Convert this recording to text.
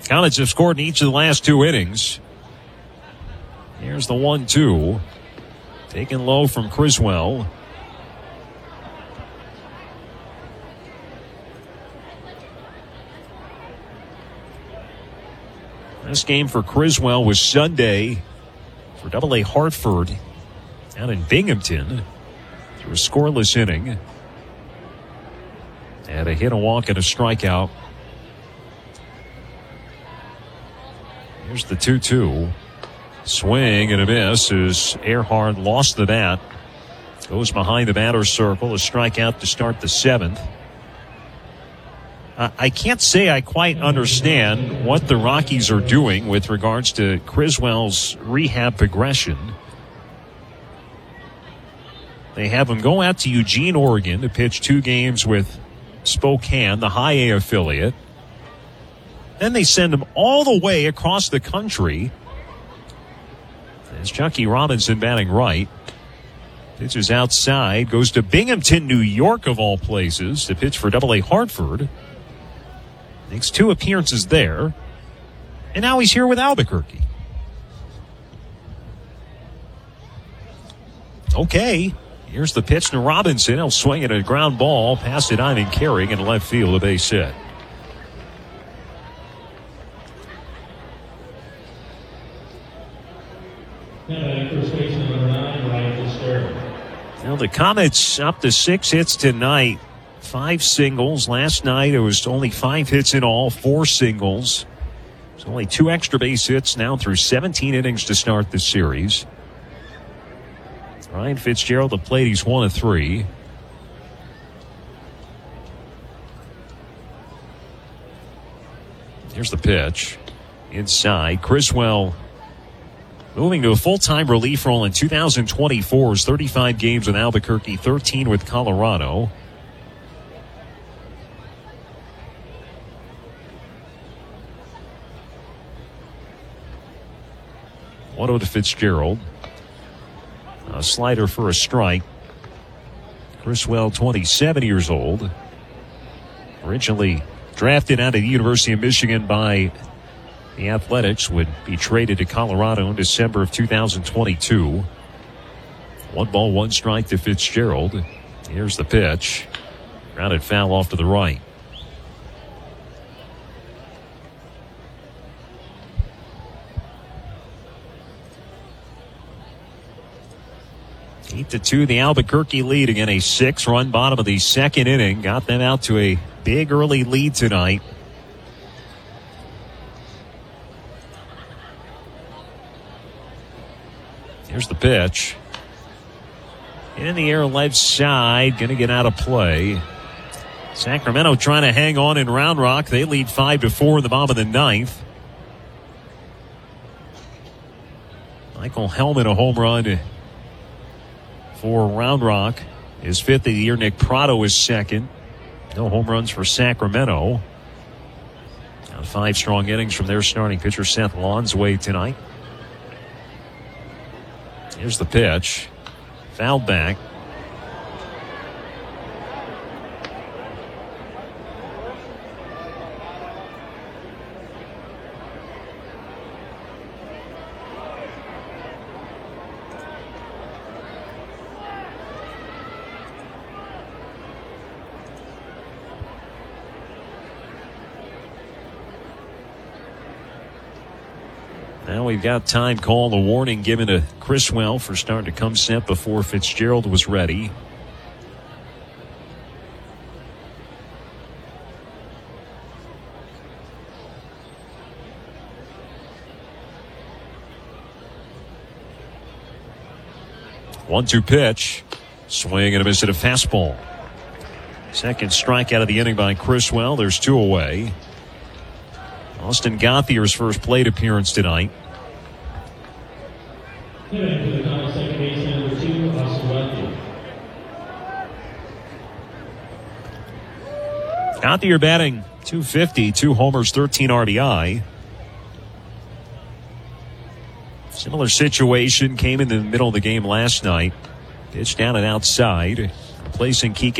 Comets have scored in each of the last 2 innings. Here's the 1-2. Taken low from Criswell. This game for Criswell was Sunday for AA Hartford out in Binghamton through a scoreless inning. And a hit, a walk, and a strikeout. Here's the 2-2. Swing and a miss as Earhart lost the bat. Goes behind the batter's circle. A strikeout to start the 7th. I can't say I quite understand what the Rockies are doing with regards to Criswell's rehab progression. They have him go out to Eugene, Oregon to pitch 2 games with Spokane, the high A affiliate. Then they send him all the way across the country. There's Chucky Robinson batting right. Pitches outside, goes to Binghamton, New York, of all places, to pitch for AA Hartford. Makes 2 appearances there. And now he's here with Albuquerque. Okay. Here's the pitch to Robinson. He'll swing at a ground ball past it, Ivan Carey, in left field, a base hit. Now the Comets up to 6 hits tonight. 5 singles. Last night it was only 5 hits in all, 4 singles. It's only 2 extra base hits now through 17 innings to start the series. Ryan Fitzgerald at plate. He's 1 of 3. Here's the pitch. Inside. Criswell moving to a full-time relief role in 2024. 35 games with Albuquerque, 13 with Colorado. One to Fitzgerald. A slider for a strike. Criswell, 27 years old. Originally drafted out of the University of Michigan by the Athletics, would be traded to Colorado in December of 2022. 1 ball, 1 strike to Fitzgerald. Here's the pitch. Grounded foul off to the right. Eight to 2, the Albuquerque lead. Again, a 6-run bottom of the 2nd inning. Got them out to a big early lead tonight. Here's the pitch. In the air left side. Going to get out of play. Sacramento trying to hang on in Round Rock. They lead 5-4 in the bottom of the 9th. Michael Hellman, a home run for Round Rock. His 5th of the year. Nick Prado is 2nd. No home runs for Sacramento. Now 5 strong innings from their starting pitcher Seth Lonsway tonight. Here's the pitch. Fouled back. Now we've got time called, a warning given to Criswell for starting to come set before Fitzgerald was ready. One-two pitch. Swing and a miss at a fastball. Second strikeout of the inning by Criswell. There's 2 away. Austin Gauthier's first plate appearance tonight. Gauthier batting .250, 2 homers, 13 RBI. Similar situation came in the middle of the game last night. Pitched down and outside, replacing Kike